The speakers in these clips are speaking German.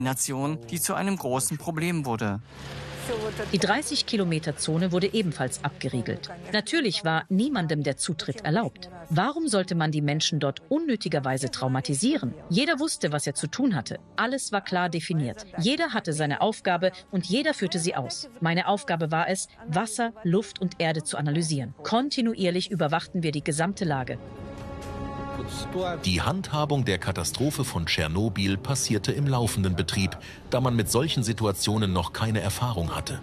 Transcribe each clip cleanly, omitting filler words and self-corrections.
die zu einem großen Problem wurde. Die 30-Kilometer-Zone wurde ebenfalls abgeriegelt. Natürlich war niemandem der Zutritt erlaubt. Warum sollte man die Menschen dort unnötigerweise traumatisieren? Jeder wusste, was er zu tun hatte. Alles war klar definiert. Jeder hatte seine Aufgabe und jeder führte sie aus. Meine Aufgabe war es, Wasser, Luft und Erde zu analysieren. Kontinuierlich überwachten wir die gesamte Lage. Die Handhabung der Katastrophe von Tschernobyl passierte im laufenden Betrieb, da man mit solchen Situationen noch keine Erfahrung hatte.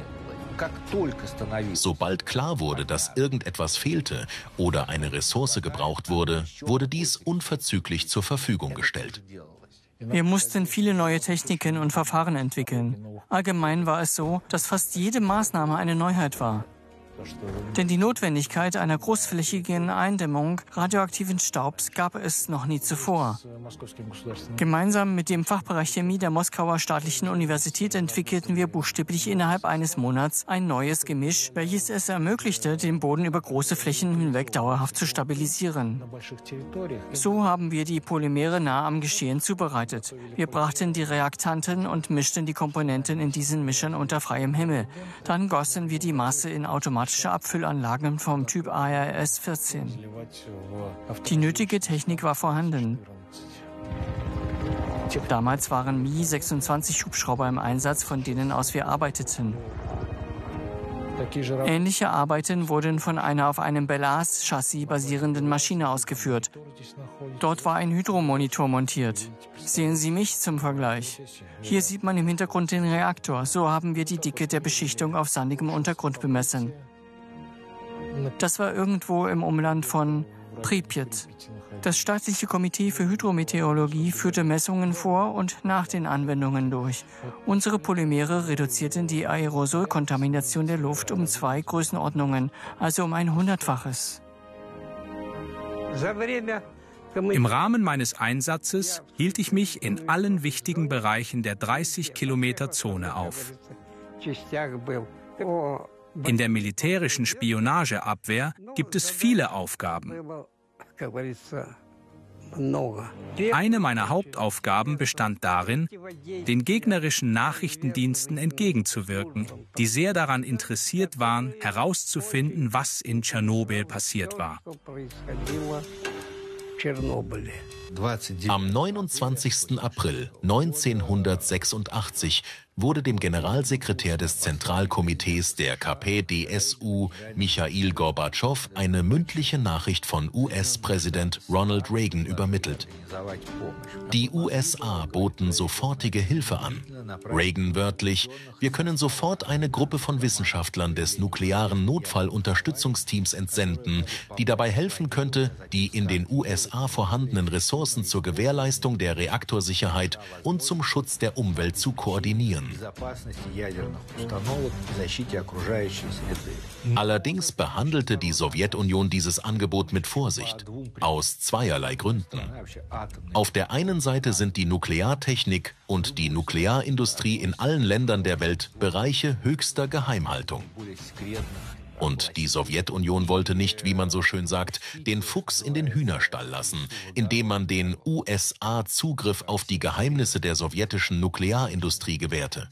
Sobald klar wurde, dass irgendetwas fehlte oder eine Ressource gebraucht wurde, wurde dies unverzüglich zur Verfügung gestellt. Wir mussten viele neue Techniken und Verfahren entwickeln. Allgemein war es so, dass fast jede Maßnahme eine Neuheit war. Denn die Notwendigkeit einer großflächigen Eindämmung radioaktiven Staubs gab es noch nie zuvor. Gemeinsam mit dem Fachbereich Chemie der Moskauer Staatlichen Universität entwickelten wir buchstäblich innerhalb eines Monats ein neues Gemisch, welches es ermöglichte, den Boden über große Flächen hinweg dauerhaft zu stabilisieren. So haben wir die Polymere nah am Geschehen zubereitet. Wir brachten die Reaktanten und mischten die Komponenten in diesen Mischern unter freiem Himmel. Dann gossen wir die Masse in automatische Abfüllanlagen vom Typ ARS-14. Die nötige Technik war vorhanden. Damals waren Mi-26 Hubschrauber im Einsatz, von denen aus wir arbeiteten. Ähnliche Arbeiten wurden von einer auf einem Belas-Chassis basierenden Maschine ausgeführt. Dort war ein Hydromonitor montiert. Sehen Sie mich zum Vergleich. Hier sieht man im Hintergrund den Reaktor. So haben wir die Dicke der Beschichtung auf sandigem Untergrund bemessen. Das war irgendwo im Umland von Pripyat. Das staatliche Komitee für Hydrometeorologie führte Messungen vor und nach den Anwendungen durch. Unsere Polymere reduzierten die Aerosolkontamination der Luft um 2 Größenordnungen, also um ein 100-faches. Im Rahmen meines Einsatzes hielt ich mich in allen wichtigen Bereichen der 30-Kilometer-Zone auf. In der militärischen Spionageabwehr gibt es viele Aufgaben. Eine meiner Hauptaufgaben bestand darin, den gegnerischen Nachrichtendiensten entgegenzuwirken, die sehr daran interessiert waren, herauszufinden, was in Tschernobyl passiert war. Am 29. April 1986 wurde dem Generalsekretär des Zentralkomitees der KPdSU, Michail Gorbatschow, eine mündliche Nachricht von US-Präsident Ronald Reagan übermittelt. Die USA boten sofortige Hilfe an. Reagan wörtlich: Wir können sofort eine Gruppe von Wissenschaftlern des nuklearen Notfallunterstützungsteams entsenden, die dabei helfen könnte, die in den USA vorhandenen Ressourcen zur Gewährleistung der Reaktorsicherheit und zum Schutz der Umwelt zu koordinieren. Allerdings behandelte die Sowjetunion dieses Angebot mit Vorsicht, aus zweierlei Gründen. Auf der einen Seite sind die Nukleartechnik und die Nuklearindustrie in allen Ländern der Welt Bereiche höchster Geheimhaltung. Und die Sowjetunion wollte nicht, wie man so schön sagt, den Fuchs in den Hühnerstall lassen, indem man den USA Zugriff auf die Geheimnisse der sowjetischen Nuklearindustrie gewährte.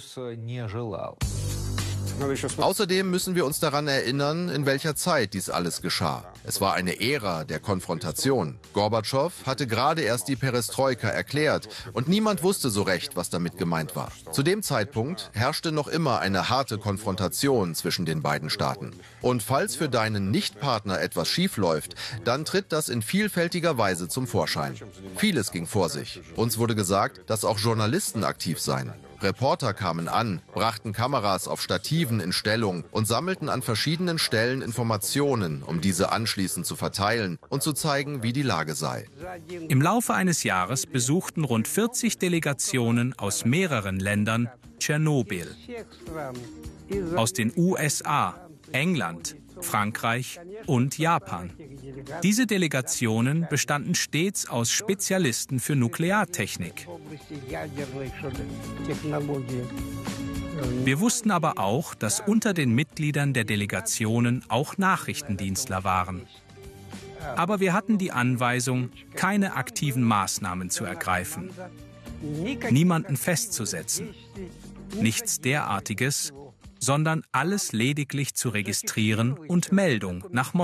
Außerdem müssen wir uns daran erinnern, in welcher Zeit dies alles geschah. Es war eine Ära der Konfrontation. Gorbatschow hatte gerade erst die Perestroika erklärt und niemand wusste so recht, was damit gemeint war. Zu dem Zeitpunkt herrschte noch immer eine harte Konfrontation zwischen den beiden Staaten. Und falls für deinen Nichtpartner etwas schiefläuft, dann tritt das in vielfältiger Weise zum Vorschein. Vieles ging vor sich. Uns wurde gesagt, dass auch Journalisten aktiv seien. Reporter kamen an, brachten Kameras auf Stativen in Stellung und sammelten an verschiedenen Stellen Informationen, um diese anschließend zu verteilen und zu zeigen, wie die Lage sei. Im Laufe eines Jahres besuchten rund 40 Delegationen aus mehreren Ländern Tschernobyl. Aus den USA, England, Frankreich und Japan. Diese Delegationen bestanden stets aus Spezialisten für Nukleartechnik. Wir wussten aber auch, dass unter den Mitgliedern der Delegationen auch Nachrichtendienstler waren. Aber wir hatten die Anweisung, keine aktiven Maßnahmen zu ergreifen. niemanden festzusetzen. Nichts derartiges, sondern alles lediglich zu registrieren und Meldung nach